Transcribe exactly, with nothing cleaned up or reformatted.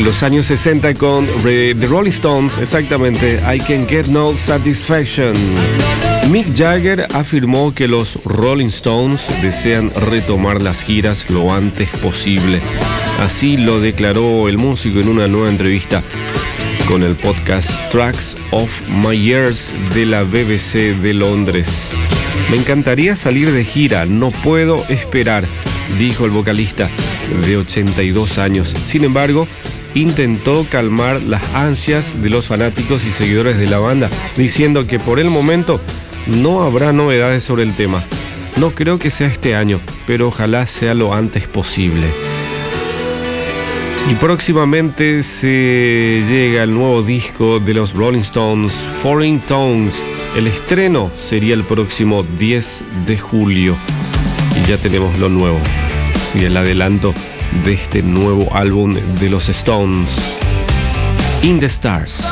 Los años sesenta con The Rolling Stones, exactamente, I Can Get No Satisfaction. Mick Jagger afirmó que los Rolling Stones desean retomar las giras lo antes posible. Así lo declaró el músico en una nueva entrevista con el podcast Tracks of My Years de la B B C de Londres. Me encantaría salir de gira, no puedo esperar, dijo el vocalista de ochenta y dos años. Sin embargo, intentó calmar las ansias de los fanáticos y seguidores de la banda, diciendo que por el momento no habrá novedades sobre el tema. No creo que sea este año, pero ojalá sea lo antes posible. Y próximamente se llega el nuevo disco de los Rolling Stones, Foreign Tongues. El estreno sería el próximo diez de julio. Y ya tenemos lo nuevo y el adelanto de este nuevo álbum de los Stones, In the Stars.